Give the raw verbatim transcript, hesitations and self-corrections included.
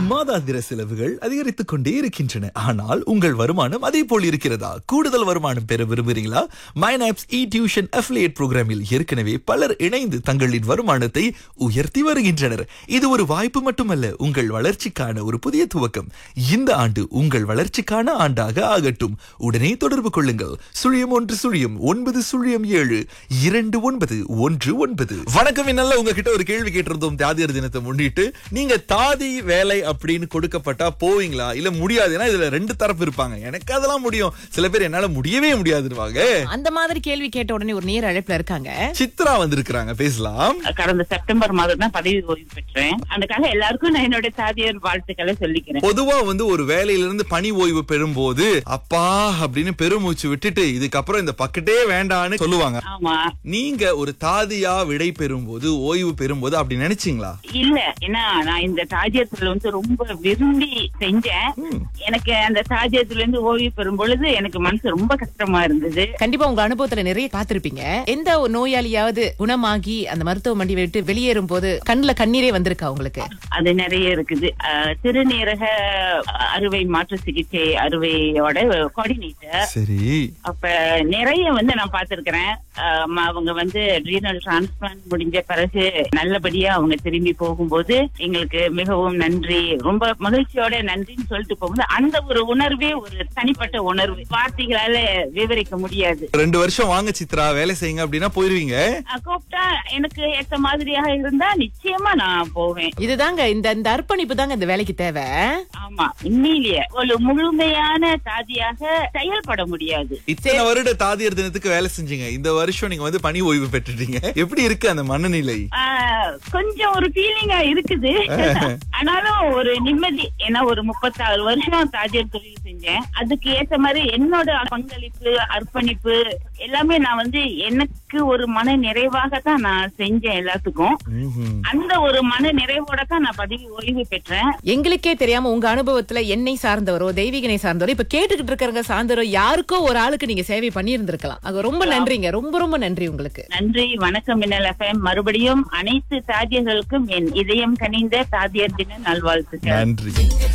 மாதாந்திர செலவுகள் அதிகரித்துக் கொண்டே இருக்கின்றன. ஆனால் உங்கள் வருமானம் அதே போல் இருக்கிறதா? கூடுதல் வருமானம் பெற விரும்புகிறீங்களா? மைனாப்ஸ் இ டியூஷன் அஃபிலியேட் புரோகிராமில் ஏற்கனவே பலர் இணைந்து தங்களின் வருமானத்தை உயர்த்தி வருகின்றனர். இது ஒரு வாய்ப்பு மட்டுமல்ல, உங்கள் வளர்ச்சிக்கான ஒரு புதிய துவக்கம். இந்த ஆண்டு உங்கள் வளர்ச்சிக்கான ஆண்டாக ஆகட்டும். உடனே தொடர்பு கொள்ளுங்கள். சுழியம் ஒன்று சுழியம் ஒன்பது சுழியம் ஏழு இரண்டு ஒன்பது ஒன்று ஒன்பது. வணக்கம். என்னால உங்ககிட்ட ஒரு கேள்வி கேட்டிருந்தோம் தாதியர் தினத்தை முன்னிட்டு. நீங்க தாதி வேலை அப்படின்னு கொடுக்கப்பட்டா போவீங்களா இல்ல முடியாதுன்னா? இதுல ரெண்டு தரப்பு இருப்பாங்க. எனக்கு அதெல்லாம் முடியும், சில பேர் என்னால முடியவே முடியாதுன்னு. அந்த மாதிரி கேள்வி கேட்ட உடனே ஒரு நேர அழைப்புல இருக்காங்க. சித்ரா வந்திருக்காங்க, பேசலாம். கடந்த செப்டம்பர் மாதம் தான் பதவி ஓய்வு பெற்றேன். அதுக்காக எல்லாருக்கும் நான் என்னோட தாதியர் வாழ்த்துக்களை சொல்லிக்கிறேன். பொதுவா வந்து ஒரு வேலையிலிருந்து பணி ஓய்வு பெறும்போது அப்பா அப்படின்னு பெருமூச்சு விட்டுட்டு இதுக்கப்புறம் இந்த பக்கெட்டே வேண்டான்னு சொல்லுவாங்க. ஆமா, நீங்க ஒரு தாதியா விடை பெறும்போது ஓய்வு பெறும்போது அப்படி நினைச்சீங்களா? இல்ல, ஏன்னா நான் இந்த தாஜியத்துல வந்து ரொம்ப விரும்பி செஞ்சேன். எனக்கு அந்த தாஜியத்துல இருந்து ஓய்வு பெறும் பொழுது எனக்கு மனசு ரொம்ப கஷ்டமா இருந்தது. கண்டிப்பா உங்க அனுபவத்துல நிறைய பார்த்திருப்பீங்க. எந்த ஒரு நோயாளியாவது குணமாகி அந்த மருத்துவமனை விட்டு வெளியேறும் போது கண்ணுல கண்ணீரே வந்திருக்கா உங்களுக்கு? அது நிறைய இருக்குது. சிறுநீரக அறுவை மாற்று சிகிச்சை அறுவையோட கோஆர்டினேட்டர். சரி. அப்ப நிறைய வந்து நான் பார்த்திருக்கிறேன். அவங்க வந்து ரீனல் டிரான்ஸ்பிளான்ட் முடிஞ்ச பிறகு நல்லபடியா அவங்க திரும்பி போகும்போது எங்களுக்கு மிகவும் நன்றி, ரொம்ப மகிழ்ச்சியோட நன்றின்னு சொல்லிட்டு போகும்போது அந்த ஒரு உணர்வே ஒரு தனிப்பட்ட உணர்வு, வார்த்தைகளால விவரிக்க முடியாது. ரெண்டு வருஷம் வாங்க சித்ரா வேலை செய்யுங்க அப்படின்னா போயிருவீங்க? கூப்பிட்டா எனக்கு ஏற்ற மாதிரியாக இருந்தா நிச்சயமா நான் போவேன். இதுதாங்க இந்த இந்த அர்ப்பணிப்பு தாங்க இந்த வேலைக்கு தேவை. ஆமா, உண்மையிலேயே ஒரு முழுமையான தாதியாக செயல்பட முடியாது. இத்தனை வருட தாதியர் தினத்துக்கு வேலை செஞ்சீங்க, இந்த வருஷம் நீங்க வந்து பணி ஓய்வு பெற்றுட்டீங்க. எப்படி இருக்கு அந்த மனநிலை? கொஞ்சம் ஒரு ஃபீலிங்கா இருக்குது. ஆனாலும் ஒரு நிம்மதி. ஏன்னா ஒரு முப்பத்தாறு வருஷம் தாஜியர் தொழில் செஞ்சேன். அதுக்கு ஏற்ற மாதிரி என்னோட பங்களிப்பு அர்ப்பணிப்பு எல்லாமே நான் வந்து எனக்கு ஒரு மன நிறைவாக தான் நான் செஞ்சேன் எல்லாத்துக்கும். அந்த ஒரு மன நிறைவோட தான் நான் பதவி ஓய்வு பெற்றேன். எங்களுக்கே தெரியாம உங்க அனுபவத்துல என்னை சார்ந்தவரோ தெய்வீகனை சார்ந்தவரோ இப்ப கேட்டுக்கிட்டு இருக்கிறவங்க சார்ந்தவரோ யாருக்கோ ஒரு ஆளுக்கு நீங்க சேவை பண்ணி இருந்திருக்கலாம். அது ரொம்ப நன்றிங்க, ரொம்ப ரொம்ப நன்றி உங்களுக்கு. நன்றி. வணக்கம் மின்னல் எஃப்எம். மறுபடியும் அனைத்து தாதியர்களுக்கும் என் இதயம் கனிந்த தாதியர் தின நல்வாழ்த்துக்கள். நன்றி.